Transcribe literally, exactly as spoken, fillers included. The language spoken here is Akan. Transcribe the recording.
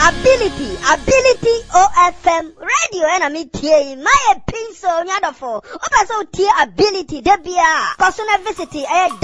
ability, ability O F M radio and me tie my pinso nyadofo. Opa so tie ability debia. Personal visit